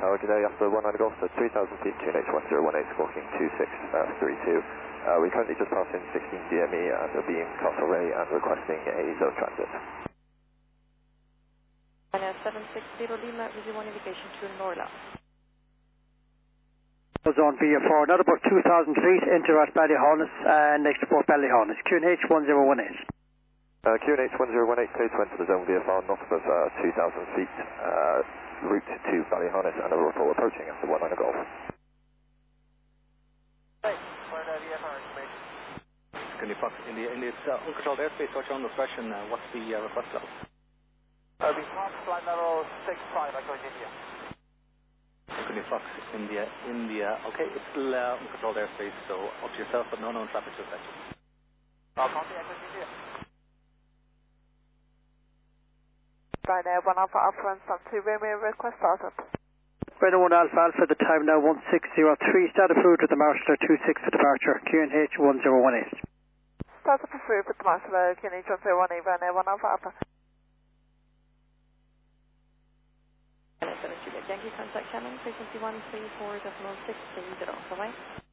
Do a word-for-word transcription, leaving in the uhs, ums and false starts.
Tower today after one nine Golf, so three thousand feet, Q N H one zero one eight, squawking two six three two. Uh, we currently just passed in sixteen D M E and a beam Castlereagh and requesting a zone transit. seven six zero Lima, Visual one indication to Norla. Zone V F four, not about two thousand feet, enter at Ballyhonus, uh, next to Port Ballyhonus, Q N H one zero one eight. Uh, Q N H one zero one eight, clear to enter the zone V F R, not above uh, two thousand feet, uh, route to Ballyhonus and a report approaching after one nine Golf. Hey, for the V F R information. Can you Fox, India, India, it's uh, uncontrolled airspace, watch on discretion, uh, what's the uh, request level? Uh, we Fox, flight level six five, I go India. Can you Fox, India, India, okay, it's still uh, uncontrolled airspace, so up to yourself, but no known traffic suspected. I'll copy, I go India. Ryanair one Alpha Alpha and Sun two, Romeo request startup. Ryanair one Alpha Alpha, the time now one six zero three, start approved with the Marshall two six for departure, Q N H one zero one eight. Startup approved with the Marshall Q N H one zero one eight, Ryanair one Alpha Alpha. Yankee contact channel, frequency one three four point six three zero, bye-bye.